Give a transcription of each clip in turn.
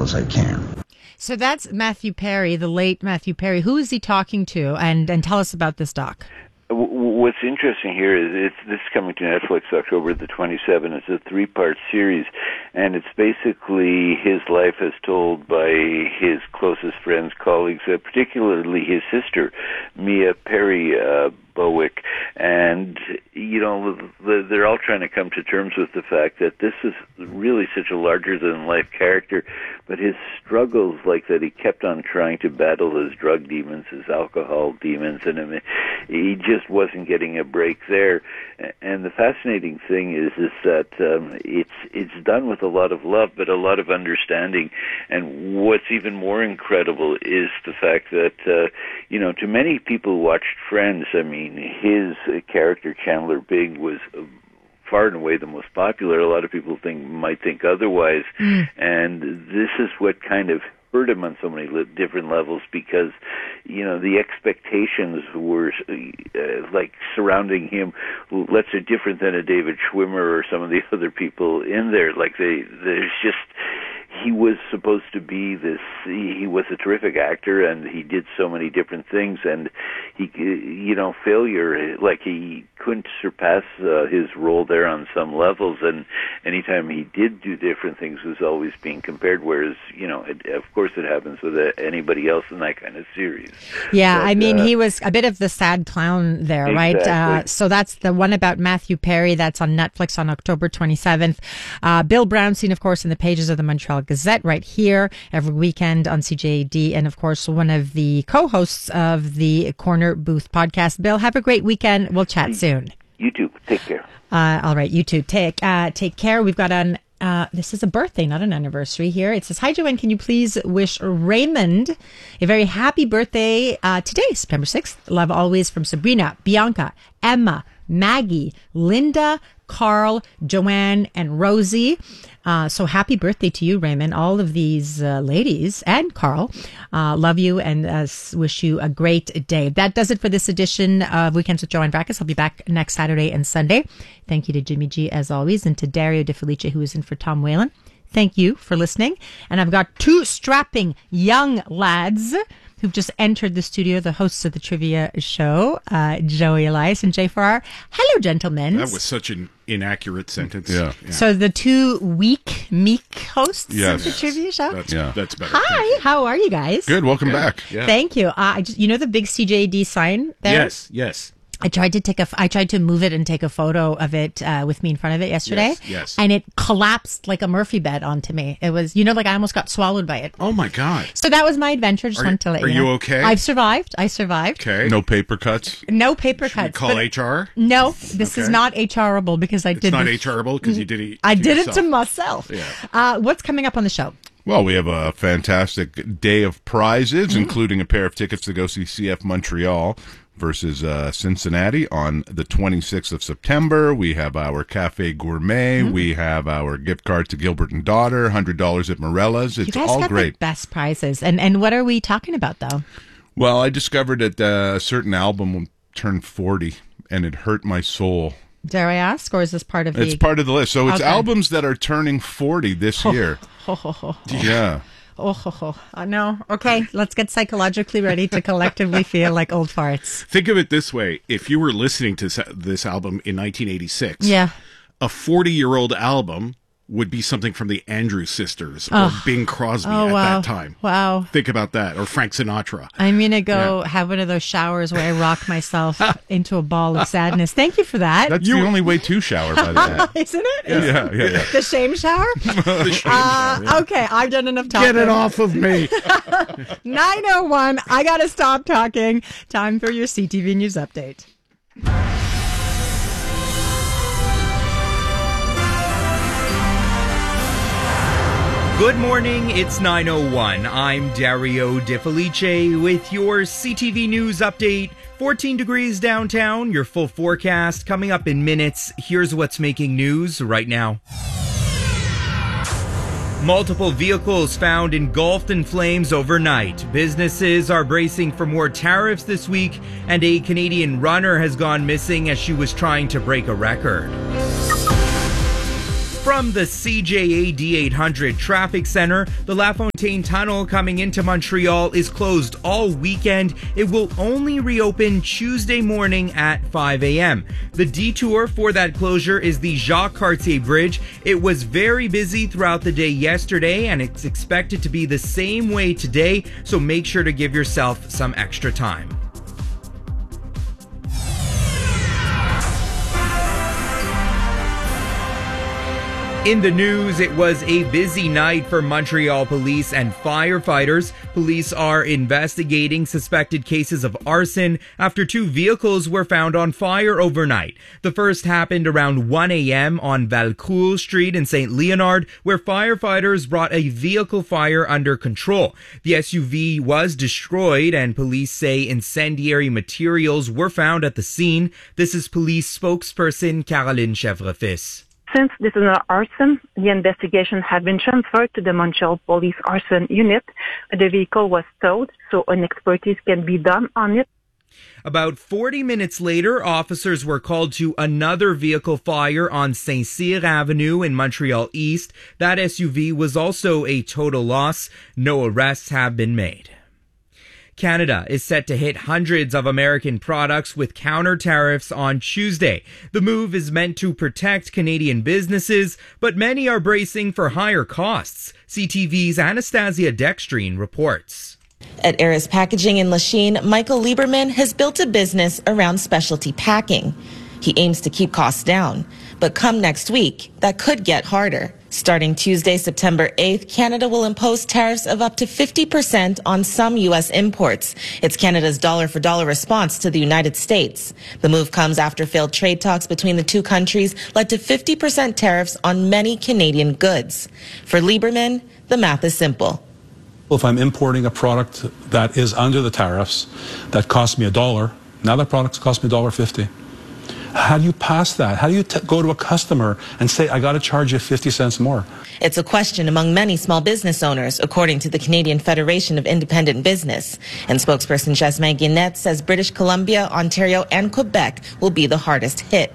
well as I can. So that's Matthew Perry, the late Matthew Perry. Who is he talking to? And tell us about this doc. What's interesting here is this is coming to Netflix October the 27th. It's a 3-part series, and it's basically his life as told by his closest friends, colleagues, particularly his sister, Mia Perry Bowick. And, you know, they're all trying to come to terms with the fact that this is really such a larger-than-life character, but his struggles, like that he kept on trying to battle his drug demons, his alcohol demons, and I mean, he just wasn't getting a break there. And the fascinating thing is that it's done with a lot of love, but a lot of understanding. And what's even more incredible is the fact that, you know, to many people who watched Friends, I mean, his character, Chandler Bing, was far and away the most popular. A lot of people might think otherwise. And this is what kind of hurt him on so many different levels, because, you know, the expectations were like surrounding him, let's say, different than a David Schwimmer or some of the other people in there. Like there's just, he was supposed to be this, he was a terrific actor, and he did so many different things, and he, you know, failure, like he couldn't surpass his role there on some levels, and anytime he did do different things was always being compared, whereas, you know, of course it happens with anybody else in that kind of series. Yeah, but, I mean, he was a bit of the sad clown there, exactly. Right? So that's the one about Matthew Perry. That's on Netflix on October 27th. Bill Brownstein, of course, in the pages of the Montreal Gazette right here every weekend on CJAD, and of course one of the co-hosts of the Corner Booth podcast. Bill, have a great weekend. We'll chat soon. You too. Take care. All right, you too. Take care. We've got this is a birthday, not an anniversary here. It says, "Hi, Joanne. Can you please wish Raymond a very happy birthday today, September 6th? Love always from Sabrina, Bianca, Emma, Maggie, Linda, Carl, Joanne, and Rosie." So happy birthday to you, Raymond. All of these ladies and Carl love you and wish you a great day. That does it for this edition of Weekends with Joanne Backus. I'll be back next Saturday and Sunday. Thank you to Jimmy G, as always, and to Dario De Felice, who is in for Tom Whalen. Thank you for listening. And I've got two strapping young lads who've just entered the studio, the hosts of the trivia show, Joey Elias and Jay Farrar. Hello, gentlemen. That was such an inaccurate sentence. Yeah. So the two meek hosts of the trivia show? That's better. Hi, how are you guys? Good, welcome back. Yeah. Thank you. You know the big CJD sign there? Yes. I tried to move it and take a photo of it with me in front of it yesterday. Yes. And it collapsed like a Murphy bed onto me. It was, like I almost got swallowed by it. Oh my God. So that was my adventure. Just wanted to let you know. Are you okay? I survived. Okay. No paper cuts? No paper cuts. Call HR? No, this is not HRable because I did. It's not HRable because you did it. I did it to myself. Yeah. What's coming up on the show? Well, we have a fantastic day of prizes, including a pair of tickets to go see CF Montreal versus Cincinnati on the 26th of September. We have our Cafe Gourmet. We have our gift card to Gilbert and Daughter, $100 at Morella's. It's you guys all got great. The best prizes. And what are we talking about, though? Well, I discovered that a certain album turned 40, and it hurt my soul. Dare I ask, or is this part of the... It's part of the list. So it's Okay. albums that are turning 40 this year. Yeah. No. Okay, let's get psychologically ready to collectively feel like old farts. Think of it this way. If you were listening to this album in 1986, Yeah. a 40-year-old album would be something from the Andrews Sisters or Bing Crosby at that time. Wow. Think about that. Or Frank Sinatra. I'm going to go have one of those showers where I rock myself into a ball of sadness. Thank you for that. That's the only way to shower, by the way. Isn't it? Yeah. The shame shower? Okay, I've done enough talking. Get it off of me. 9:01. I got to stop talking. Time for your CTV News Update. Good morning, it's 9:01. I'm Dario De Felice with your CTV News Update. 14 degrees downtown, your full forecast coming up in minutes. Here's what's making news right now. Multiple vehicles found engulfed in flames overnight. Businesses are bracing for more tariffs this week, and a Canadian runner has gone missing as she was trying to break a record. From the CJA D800 Traffic Center, the La Fontaine Tunnel coming into Montreal is closed all weekend. It will only reopen Tuesday morning at 5 a.m. The detour for that closure is the Jacques Cartier Bridge. It was very busy throughout the day yesterday, and it's expected to be the same way today, so make sure to give yourself some extra time. In the news, it was a busy night for Montreal police and firefighters. Police are investigating suspected cases of arson after 2 vehicles were found on fire overnight. The first happened around 1 a.m. on Valcourt Street in St. Leonard, where firefighters brought a vehicle fire under control. The SUV was destroyed, and police say incendiary materials were found at the scene. This is police spokesperson Caroline Chevrefils. Since this is an arson, the investigation had been transferred to the Montreal Police Arson Unit. The vehicle was towed, so an expertise can be done on it. About 40 minutes later, officers were called to another vehicle fire on Saint-Cyr Avenue in Montreal East. That SUV was also a total loss. No arrests have been made. Canada is set to hit hundreds of American products with counter tariffs on Tuesday. The move is meant to protect Canadian businesses, but many are bracing for higher costs. CTV's Anastasia Dextrine reports. At Eris Packaging in Lachine, Michael Lieberman has built a business around specialty packing. He aims to keep costs down. But come next week, that could get harder. Starting Tuesday, September 8th, Canada will impose tariffs of up to 50% on some U.S. imports. It's Canada's dollar-for-dollar response to the United States. The move comes after failed trade talks between the two countries led to 50% tariffs on many Canadian goods. For Lieberman, the math is simple. Well, if I'm importing a product that is under the tariffs that cost me $1, now that product costs me $1.50. How do you pass that? How do you go to a customer and say, I got to charge you 50 cents more? It's a question among many small business owners, according to the Canadian Federation of Independent Business. And spokesperson Jasmin Guinette says British Columbia, Ontario, and Quebec will be the hardest hit.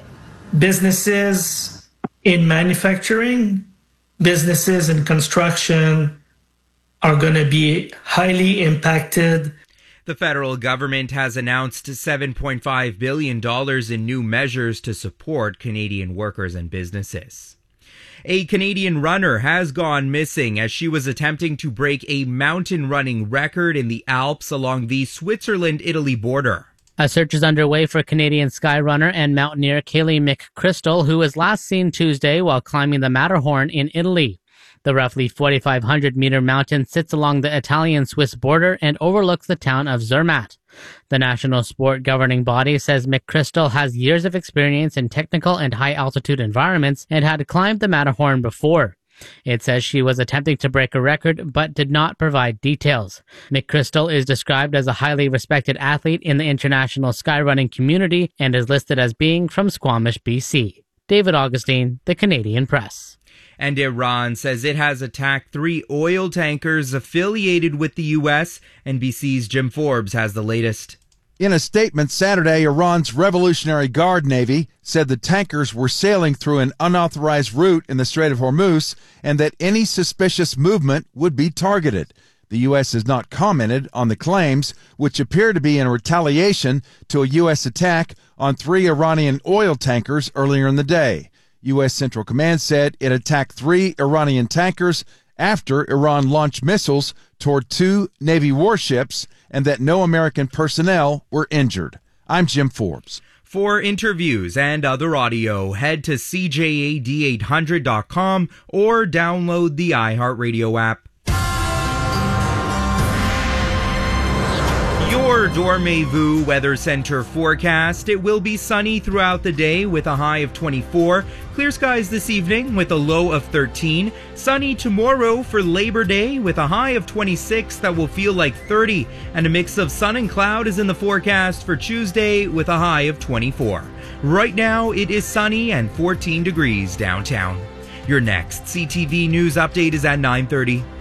Businesses in manufacturing, businesses in construction are going to be highly impacted. The federal government has announced $7.5 billion in new measures to support Canadian workers and businesses. A Canadian runner has gone missing as she was attempting to break a mountain running record in the Alps along the Switzerland-Italy border. A search is underway for Canadian skyrunner and mountaineer Kaylee McChrystal, who was last seen Tuesday while climbing the Matterhorn in Italy. The roughly 4,500-meter mountain sits along the Italian-Swiss border and overlooks the town of Zermatt. The national sport governing body says McChrystal has years of experience in technical and high-altitude environments and had climbed the Matterhorn before. It says she was attempting to break a record but did not provide details. McChrystal is described as a highly respected athlete in the international skyrunning community and is listed as being from Squamish, BC. David Augustine, The Canadian Press. And Iran says it has attacked 3 oil tankers affiliated with the U.S. NBC's Jim Forbes has the latest. In a statement Saturday, Iran's Revolutionary Guard Navy said the tankers were sailing through an unauthorized route in the Strait of Hormuz and that any suspicious movement would be targeted. The U.S. has not commented on the claims, which appear to be in retaliation to a U.S. attack on 3 Iranian oil tankers earlier in the day. U.S. Central Command said it attacked 3 Iranian tankers after Iran launched missiles toward 2 Navy warships and that no American personnel were injured. I'm Jim Forbes. For interviews and other audio, head to CJAD800.com or download the iHeartRadio app. Your Dormez-vous Weather Center forecast. It will be sunny throughout the day with a high of 24. Clear skies this evening with a low of 13. Sunny tomorrow for Labor Day with a high of 26 that will feel like 30. And a mix of sun and cloud is in the forecast for Tuesday with a high of 24. Right now it is sunny and 14 degrees downtown. Your next CTV News update is at 9:30.